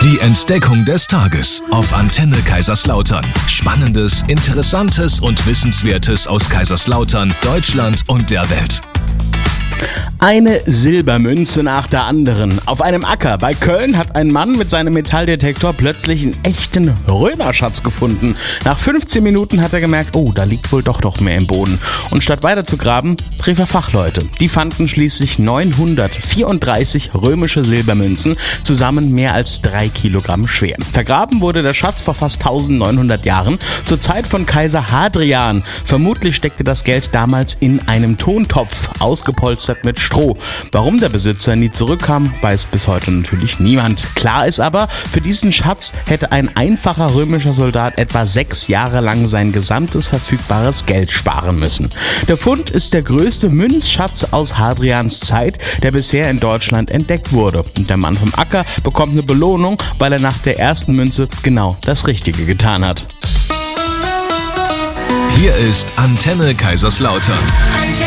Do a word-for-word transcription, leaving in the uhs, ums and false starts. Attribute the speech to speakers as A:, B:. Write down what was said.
A: Die Entdeckung des Tages auf Antenne Kaiserslautern. Spannendes, Interessantes und Wissenswertes aus Kaiserslautern, Deutschland und der Welt.
B: Eine Silbermünze nach der anderen. Auf einem Acker bei Köln hat ein Mann mit seinem Metalldetektor plötzlich einen echten Römerschatz gefunden. Nach fünfzehn Minuten hat er gemerkt, oh, da liegt wohl doch noch mehr im Boden. Und statt weiter zu graben, rief er Fachleute. Die fanden schließlich neunhundertvierunddreißig römische Silbermünzen, zusammen mehr als drei Kilogramm schwer. Vergraben wurde der Schatz vor fast neunzehnhundert Jahren, zur Zeit von Kaiser Hadrian. Vermutlich steckte das Geld damals in einem Tontopf, ausgepolstert mit Stroh. Warum der Besitzer nie zurückkam, weiß bis heute natürlich niemand. Klar ist aber, für diesen Schatz hätte ein einfacher römischer Soldat etwa sechs Jahre lang sein gesamtes verfügbares Geld sparen müssen. Der Fund ist der größte Münzschatz aus Hadrians Zeit, der bisher in Deutschland entdeckt wurde. Und der Mann vom Acker bekommt eine Belohnung, weil er nach der ersten Münze genau das Richtige getan hat.
A: Hier ist Antenne Kaiserslautern.